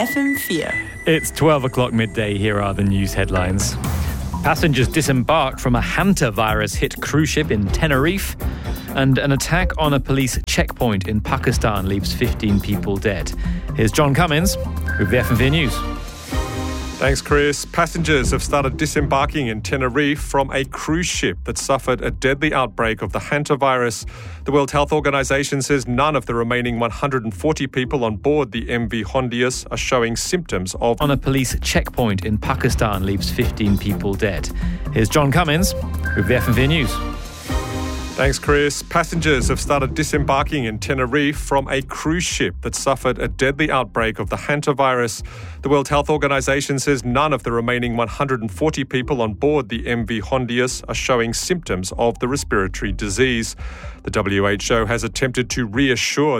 FM4. It's 12 o'clock midday. Here are the news headlines. Passengers disembarked from a hantavirus-hit cruise ship in Tenerife, and an attack on a police checkpoint in Pakistan leaves 15 people dead. Here's John Cummins with the FM4 News. Thanks, Chris. Passengers have started disembarking in Tenerife from a cruise ship that suffered a deadly outbreak of the hantavirus. The World Health Organization says none of the remaining 140 people on board the MV Hondius are showing symptoms of... On a police checkpoint in Pakistan leaves 15 people dead. Here's John Cummins with the FM4 News. Thanks, Chris. Passengers have started disembarking in Tenerife from a cruise ship that suffered a deadly outbreak of the hantavirus. The World Health Organization says none of the remaining 140 people on board the MV Hondius are showing symptoms of the respiratory disease. The WHO has attempted to reassure